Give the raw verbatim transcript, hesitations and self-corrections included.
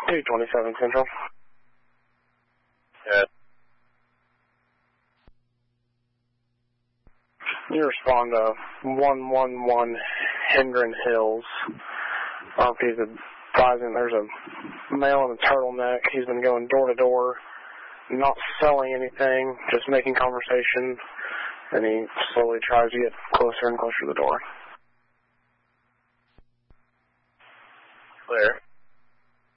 two twenty-seven Central. Yeah. You respond to one one one Hendren Hills. R P is advising there's a male in a turtleneck. He's been going door to door, not selling anything, just making conversation, and he slowly tries to get closer and closer to the door. Clear.